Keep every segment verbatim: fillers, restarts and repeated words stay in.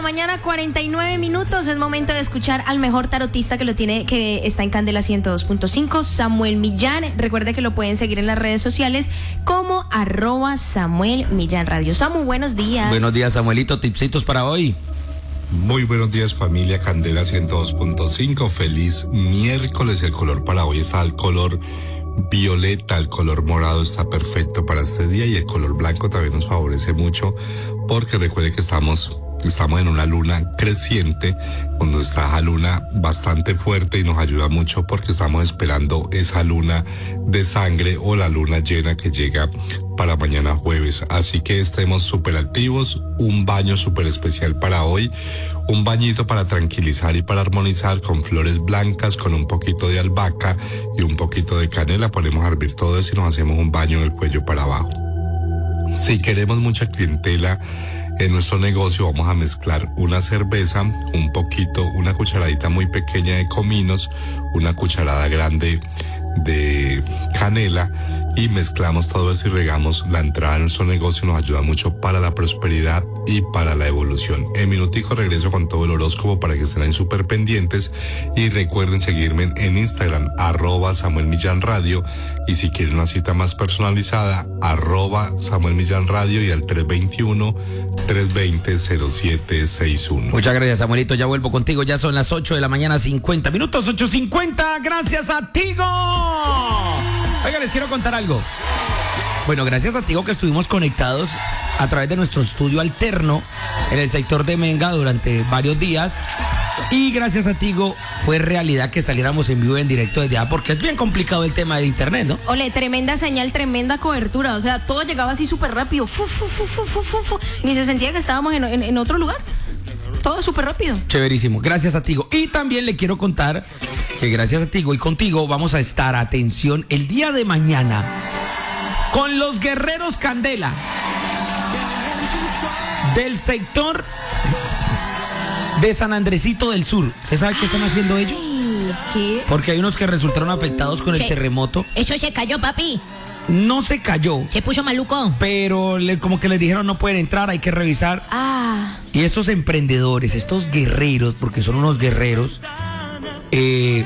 mañana, cuarenta y nueve minutos. Es momento de escuchar al mejor tarotista que lo tiene, que está en Candela ciento dos punto cinco, Samuel Millán. Recuerde que lo pueden seguir en las redes sociales como arroba Samuel Millán Radio. Samu, buenos días. Buenos días, Samuelito. Tipsitos para hoy. Muy buenos días, familia Candela ciento dos punto cinco. Feliz miércoles. El color para hoy está el color violeta, el color morado está perfecto para este día, y el color blanco también nos favorece mucho, porque recuerde que estamos estamos en una luna creciente, cuando está la luna bastante fuerte, y nos ayuda mucho porque estamos esperando esa luna de sangre o la luna llena que llega para mañana jueves. Así que estemos súper activos. Un baño súper especial para hoy, un bañito para tranquilizar y para armonizar, con flores blancas, con un poquito de albahaca y un poquito de canela. Ponemos a hervir todo eso y nos hacemos un baño del cuello para abajo. Si queremos mucha clientela en nuestro negocio, vamos a mezclar una cerveza, un poquito, una cucharadita muy pequeña de cominos, una cucharada grande de canela, y mezclamos todo eso y regamos la entrada a nuestro negocio. Nos ayuda mucho para la prosperidad y para la evolución. En minutico regreso con todo el horóscopo para que estén ahí súper pendientes, y recuerden seguirme en Instagram, arroba Samuel Millán Radio, y si quieren una cita más personalizada, arroba Samuel Millán Radio, y al tres veintiuno, tres veinte, cero siete sesenta y uno. Muchas gracias, Samuelito. Ya vuelvo contigo. Ya son las ocho de la mañana, cincuenta minutos, ocho cincuenta. Gracias a Tigo. Oiga, les quiero contar algo. Bueno, gracias a Tigo que estuvimos conectados a través de nuestro estudio alterno en el sector de Menga durante varios días. Y gracias a Tigo fue realidad que saliéramos en vivo, en directo desde allá, porque es bien complicado el tema de internet, ¿no? Ole, tremenda señal, tremenda cobertura. O sea, todo llegaba así súper rápido. Fu, fu, fu, fu, fu, fu, fu. Ni se sentía que estábamos en, en, en otro lugar. Todo súper rápido. Chéverísimo. Gracias a Tigo. Y también le quiero contar que gracias a Tigo y contigo vamos a estar, atención, el día de mañana con los guerreros Candela del sector de San Andresito del Sur. ¿Usted sabe qué están haciendo ellos? ¿Qué? Porque hay unos que resultaron afectados con el terremoto. Eso se cayó, papi. No se cayó. Se puso maluco. Pero le, como que les dijeron no pueden entrar, hay que revisar. Ah. Y estos emprendedores, estos guerreros, porque son unos guerreros, eh,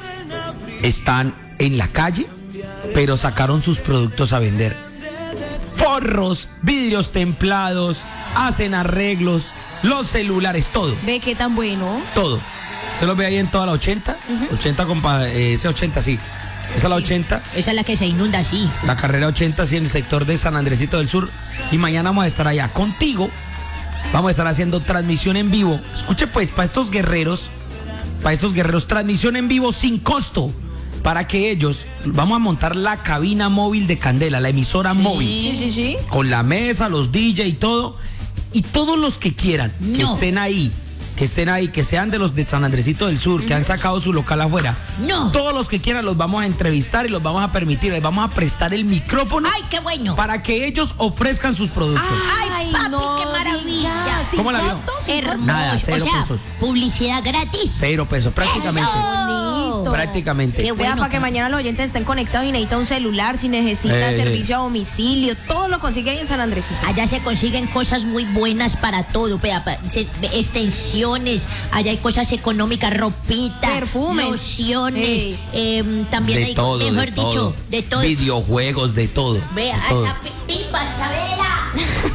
están en la calle, pero sacaron sus productos a vender. Forros, vidrios templados, hacen arreglos, los celulares, todo. Ve qué tan bueno. Todo. Usted lo ve ahí en toda la ochenta. Uh-huh. ochenta, compa, eh, ese ochenta, sí. Esa es la ochenta. Esa es la que se inunda, sí. La carrera ochenta, sí, en el sector de San Andresito del Sur. Y mañana vamos a estar allá contigo. Vamos a estar haciendo transmisión en vivo. Escuche pues, para estos guerreros, para estos guerreros, transmisión en vivo sin costo. Para que ellos, vamos a montar la cabina móvil de Candela, la emisora sí, móvil. Sí, sí, sí. Con la mesa, los D J y todo. Y todos los que quieran, no. que estén ahí. Que estén ahí, que sean de los de San Andresito del Sur, que han sacado su local afuera. No. Todos los que quieran los vamos a entrevistar y los vamos a permitir, les vamos a prestar el micrófono. ¡Ay, qué bueno! Para que ellos ofrezcan sus productos. ¡Ay, Ay papi, no qué maravilla! ¿Cómo la vio? Hermoso. Nada, cero o sea, pesos. Publicidad gratis. Cero pesos, prácticamente. Bonito. Prácticamente. Qué bueno, para que mañana los oyentes estén conectados y necesita un celular, si necesita eh, servicio a domicilio, todo lo consigue ahí en San Andresito. Allá se consiguen cosas muy buenas para todo, vea, extensiones, allá hay cosas económicas, ropita, perfumes, lociones, hey. eh, también de hay, todo, mejor de dicho, todo. de todo. Videojuegos, de todo. Vea, de todo. hasta pipas, Chabela.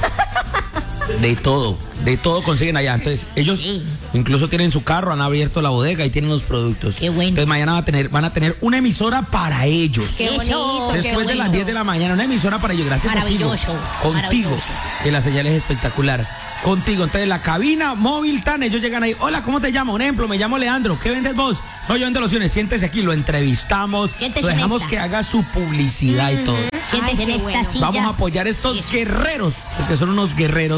De todo, de todo consiguen allá. Entonces, ellos sí. incluso tienen su carro, han abierto la bodega y tienen los productos. Qué bueno. Entonces, mañana van a tener, van a tener una emisora para ellos. Qué bonito. Después qué de bueno. las diez de la mañana, una emisora para ellos. Gracias a ti. Contigo. Que la señal es espectacular. Contigo. Entonces, la cabina móvil tan, ellos llegan ahí. Hola, ¿cómo te llamo? Un ejemplo, me llamo Leandro. ¿Qué vendes vos? No, yo vendo lociones. Siéntese aquí, lo entrevistamos. Siéntese lo dejamos en que haga su publicidad mm-hmm. y todo. Siéntese en esta bueno. silla. Vamos a apoyar a estos Eso. guerreros, porque son unos guerreros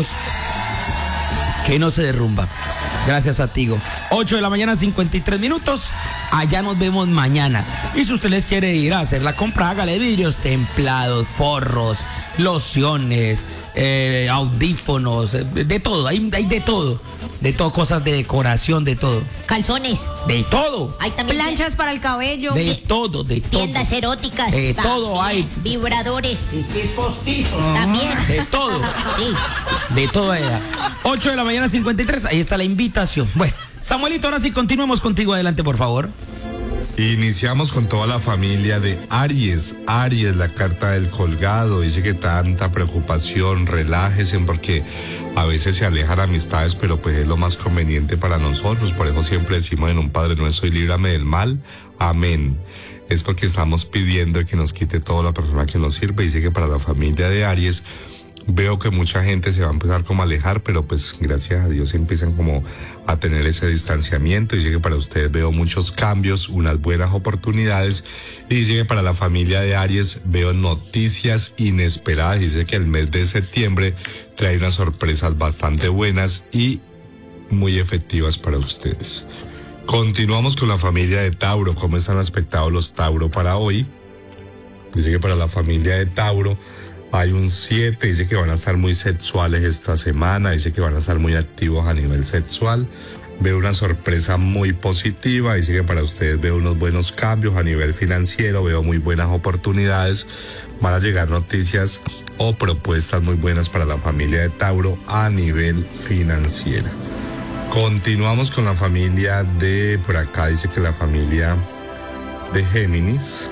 que no se derrumban. Gracias a Tigo. ocho de la mañana, cincuenta y tres minutos. Allá nos vemos mañana. Y si usted les quiere ir a hacer la compra, hágale vidrios templados, forros, lociones, eh, audífonos, de todo, hay, hay de todo. De todo, cosas de decoración, de todo. Calzones. De todo. Hay también Planchas para el cabello. De ti- todo, de todo. tiendas eróticas. De también. todo hay. Vibradores. También. De todo. Sí. De toda edad. ocho de la mañana, cincuenta y tres. Ahí está la invitación. Bueno, Samuelito, ahora sí continuemos contigo. Adelante, por favor. Iniciamos con toda la familia de Aries. Aries, la carta del colgado. Dice que tanta preocupación, relájese porque a veces se alejan amistades, pero pues es lo más conveniente para nosotros. Por eso siempre decimos en un Padre Nuestro: y líbrame del mal. Amén. Es porque estamos pidiendo que nos quite toda la persona que nos sirve. Dice que para la familia de Aries, veo que mucha gente se va a empezar como a alejar, pero pues gracias a Dios empiezan como a tener ese distanciamiento. Dice que para ustedes veo muchos cambios, unas buenas oportunidades. Y dice que para la familia de Aries veo noticias inesperadas. Dice que el mes de septiembre trae unas sorpresas bastante buenas y muy efectivas para ustedes. Continuamos con la familia de Tauro. ¿Cómo están aspectados los Tauro para hoy? Dice que para la familia de Tauro hay un siete, dice que van a estar muy sexuales esta semana, dice que van a estar muy activos a nivel sexual. Veo una sorpresa muy positiva, dice que para ustedes veo unos buenos cambios a nivel financiero, veo muy buenas oportunidades, van a llegar noticias o propuestas muy buenas para la familia de Tauro a nivel financiero. Continuamos con la familia de, por acá dice que la familia de Géminis.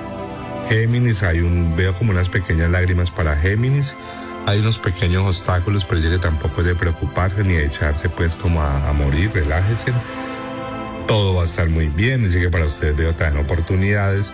Géminis, hay un, veo como unas pequeñas lágrimas para Géminis. Hay unos pequeños obstáculos, pero dice que tampoco es de preocuparse ni de echarse pues como a, a morir, relájese. Todo va a estar muy bien, dice que para ustedes veo también oportunidades.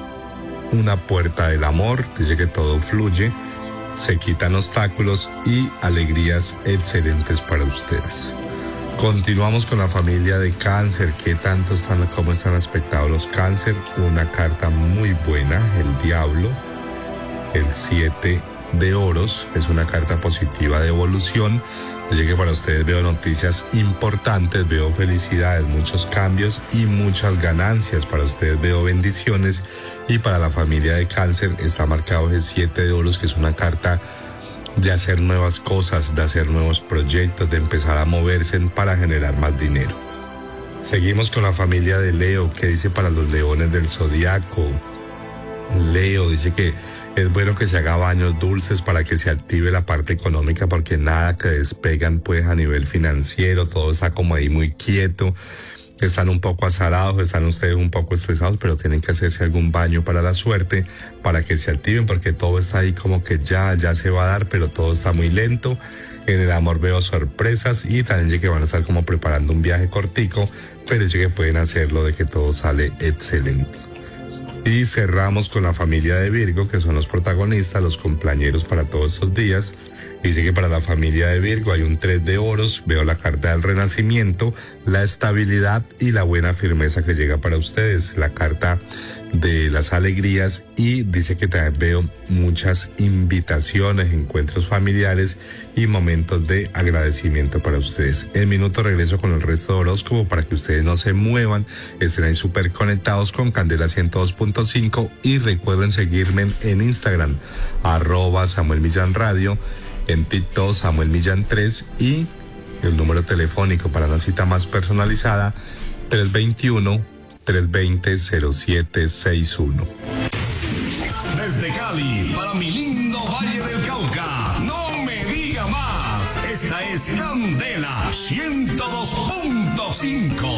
Una puerta del amor, dice que todo fluye, se quitan obstáculos y alegrías excelentes para ustedes. Continuamos con la familia de Cáncer. ¿Qué tanto están, cómo están aspectados los Cáncer? Una carta muy buena, el Diablo, el siete de oros, es una carta positiva de evolución. Dice que para ustedes veo noticias importantes, veo felicidades, muchos cambios y muchas ganancias. Para ustedes veo bendiciones. Y para la familia de Cáncer está marcado el siete de oros, que es una carta de hacer nuevas cosas, de hacer nuevos proyectos, de empezar a moverse para generar más dinero. Seguimos con la familia de Leo. ¿Qué dice para los leones del zodiaco? Leo dice que es bueno que se haga baños dulces para que se active la parte económica, porque nada que despegan pues a nivel financiero, todo está como ahí muy quieto. Están un poco azarados, están ustedes un poco estresados, pero tienen que hacerse algún baño para la suerte, para que se activen, porque todo está ahí como que ya, ya se va a dar, pero todo está muy lento. En el amor veo sorpresas y también sé que van a estar como preparando un viaje cortico, pero sí que pueden hacerlo de que todo sale excelente. Y cerramos con la familia de Virgo, que son los protagonistas, los cumpleañeros para todos estos días. Dice que para la familia de Virgo hay un tres de oros, veo la carta del renacimiento, la estabilidad y la buena firmeza que llega para ustedes, la carta de las alegrías, y dice que también veo muchas invitaciones, encuentros familiares y momentos de agradecimiento para ustedes. En minuto regreso con el resto de horóscopo para que ustedes no se muevan, estén ahí súper conectados con Candela ciento dos punto cinco y recuerden seguirme en Instagram, arroba Samuel Millán Radio, en TikTok Samuel Millán tres y el número telefónico para una cita más personalizada tres dos uno, tres dos cero, cero siete seis uno. Desde Cali para mi lindo Valle del Cauca, no me diga más, esta es Candela ciento dos punto cinco.